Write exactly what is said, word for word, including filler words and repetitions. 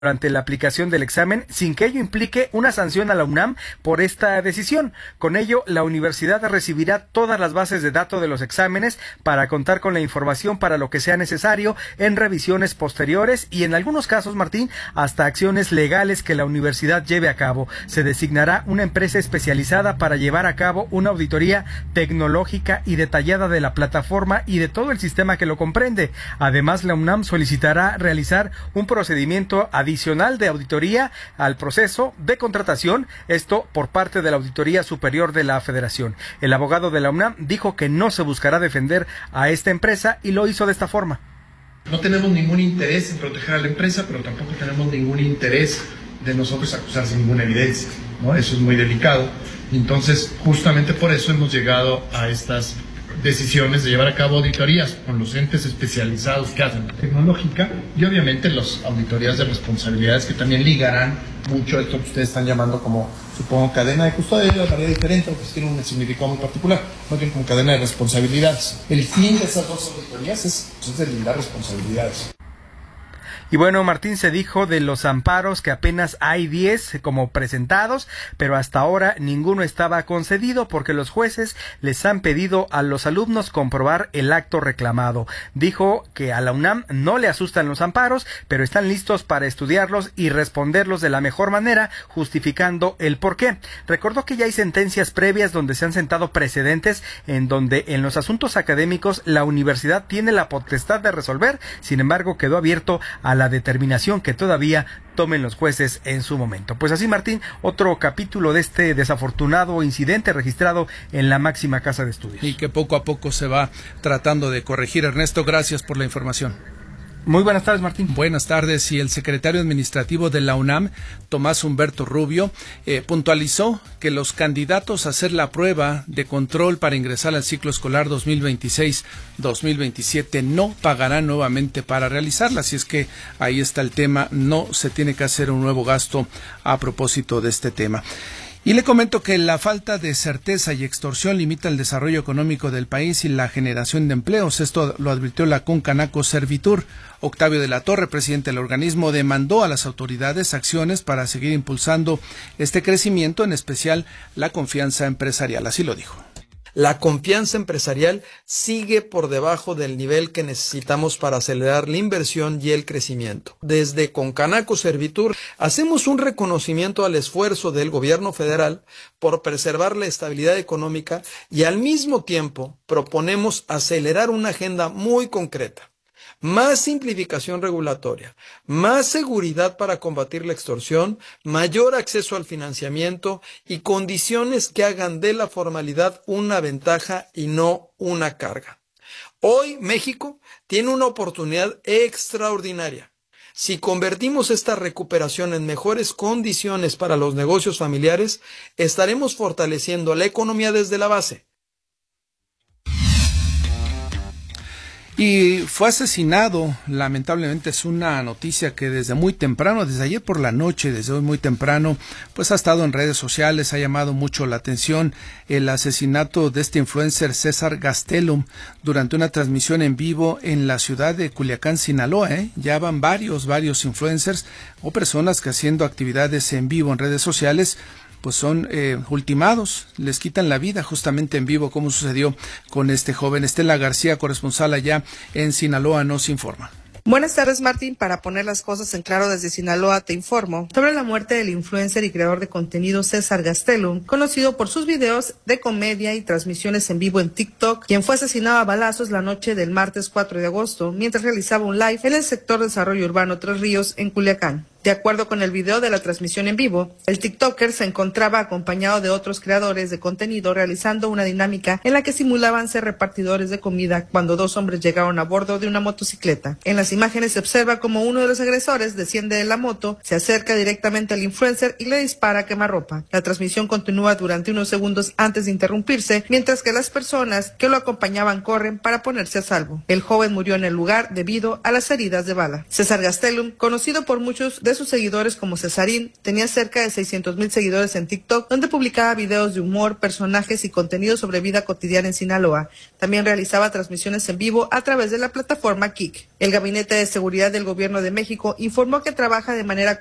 durante la aplicación del examen sin que ello implique una sanción a la UNAM por esta decisión. Con ello, la universidad recibirá todas las bases de datos de los exámenes para contar con la información para lo que sea necesario en revisiones posteriores y en algunos casos, Martín, hasta acciones legales que la universidad lleve a cabo. Se designará una empresa especializada para llevar a cabo una auditoría tecnológica y detallada de la plataforma y de todo el sistema que lo comprende. Además, la UNAM solicitará realizar un procedimiento adicional adicional de auditoría al proceso de contratación, esto por parte de la Auditoría Superior de la Federación. El abogado de la UNAM dijo que no se buscará defender a esta empresa y lo hizo de esta forma. No tenemos ningún interés en proteger a la empresa, pero tampoco tenemos ningún interés de nosotros acusar sin ninguna evidencia, ¿no? Eso es muy delicado. Entonces, justamente por eso hemos llegado a estas decisiones de llevar a cabo auditorías con los entes especializados que hacen tecnológica y obviamente las auditorías de responsabilidades que también ligarán mucho a esto que ustedes están llamando como, supongo, cadena de custodia. Yo llamaría diferente porque tiene un significado muy particular, no tiene como cadena de responsabilidades. El fin de esas dos auditorías es, es delimitar responsabilidades. Y bueno, Martín, se dijo de los amparos que apenas hay diez como presentados, pero hasta ahora ninguno estaba concedido porque los jueces les han pedido a los alumnos comprobar el acto reclamado. Dijo que a la UNAM no le asustan los amparos, pero están listos para estudiarlos y responderlos de la mejor manera, justificando el porqué. Recordó que ya hay sentencias previas donde se han sentado precedentes en donde en los asuntos académicos la universidad tiene la potestad de resolver, sin embargo quedó abierto a la la determinación que todavía tomen los jueces en su momento. Pues así, Martín, otro capítulo de este desafortunado incidente registrado en la máxima casa de estudios. Y que poco a poco se va tratando de corregir. Ernesto, gracias por la información. Muy buenas tardes, Martín. Buenas tardes. Y el secretario administrativo de la UNAM, Tomás Humberto Rubio, eh, puntualizó que los candidatos a hacer la prueba de control para ingresar al ciclo escolar dos mil veintiséis dos mil veintisiete no pagarán nuevamente para realizarla. Así es que ahí está el tema. No se tiene que hacer un nuevo gasto a propósito de este tema. Y le comento que la falta de certeza y extorsión limita el desarrollo económico del país y la generación de empleos. Esto lo advirtió la Concanaco Servitur. Octavio de la Torre, presidente del organismo, demandó a las autoridades acciones para seguir impulsando este crecimiento, en especial la confianza empresarial. Así lo dijo. La confianza empresarial sigue por debajo del nivel que necesitamos para acelerar la inversión y el crecimiento. Desde Concanaco Servitur hacemos un reconocimiento al esfuerzo del gobierno federal por preservar la estabilidad económica y al mismo tiempo proponemos acelerar una agenda muy concreta. Más simplificación regulatoria, más seguridad para combatir la extorsión, mayor acceso al financiamiento y condiciones que hagan de la formalidad una ventaja y no una carga. Hoy México tiene una oportunidad extraordinaria. Si convertimos esta recuperación en mejores condiciones para los negocios familiares, estaremos fortaleciendo la economía desde la base. Y fue asesinado, lamentablemente es una noticia que desde muy temprano, desde ayer por la noche, desde hoy muy temprano, pues ha estado en redes sociales, ha llamado mucho la atención el asesinato de este influencer César Gastelum durante una transmisión en vivo en la ciudad de Culiacán, Sinaloa. ¿eh? Ya van varios, varios influencers o personas que haciendo actividades en vivo en redes sociales pues son eh, ultimados, les quitan la vida justamente en vivo, como sucedió con este joven. Estela García, corresponsal allá en Sinaloa, nos informa. Buenas tardes, Martín. Para poner las cosas en claro desde Sinaloa, te informo sobre la muerte del influencer y creador de contenido César Gastelum, conocido por sus videos de comedia y transmisiones en vivo en TikTok, quien fue asesinado a balazos la noche del martes cuatro de agosto, mientras realizaba un live en el sector de desarrollo urbano Tres Ríos, en Culiacán. De acuerdo con el video de la transmisión en vivo, el TikToker se encontraba acompañado de otros creadores de contenido realizando una dinámica en la que simulaban ser repartidores de comida cuando dos hombres llegaron a bordo de una motocicleta. En las imágenes se observa como uno de los agresores desciende de la moto, se acerca directamente al influencer y le dispara a quemarropa. La transmisión continúa durante unos segundos antes de interrumpirse, mientras que las personas que lo acompañaban corren para ponerse a salvo. El joven murió en el lugar debido a las heridas de bala. César Gastelum, conocido por muchos de de sus seguidores como Cesarín, tenía cerca de seiscientos mil seguidores en TikTok, donde publicaba videos de humor, personajes y contenido sobre vida cotidiana en Sinaloa. También realizaba transmisiones en vivo a través de la plataforma Kik. El Gabinete de Seguridad del Gobierno de México informó que trabaja de manera